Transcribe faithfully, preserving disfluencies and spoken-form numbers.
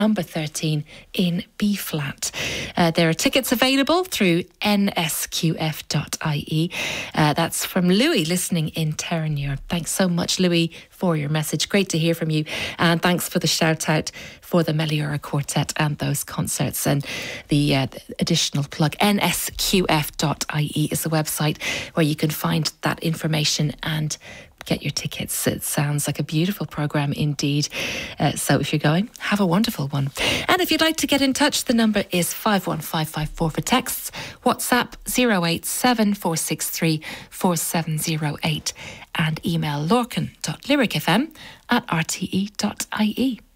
number thirteen in B flat. Uh, there are tickets available through N S Q F dot I E. Uh, that's from Louis, listening in Terenure. Thanks so much, Louis, for your message. Great to hear from you. And thanks for the shout out for the Meliora Quartet and those concerts. And the, uh, the additional plug, N S Q F dot I E is the website where you can find that information and get your tickets. It sounds like a beautiful programme indeed. Uh, so if you're going, have a wonderful one. And if you'd like to get in touch, the number is five one five five four for texts. WhatsApp zero eight seven four six three four seven zero eight and email lorcan dot lyric f m at r t e dot I E.